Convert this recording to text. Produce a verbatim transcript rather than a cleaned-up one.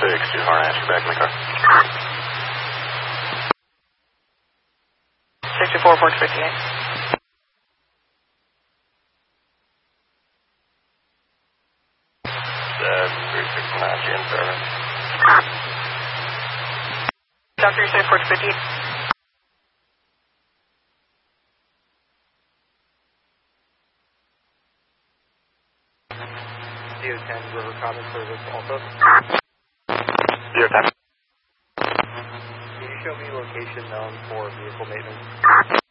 six, two Harnash, you're back in the car. sixty-four, four fifty-eight. seven three six nine, Jan seven. Doctor, you say four fifty-eight? Zero ten, River Common Service, also. Zero ten. Can you show me location known for vehicle maintenance?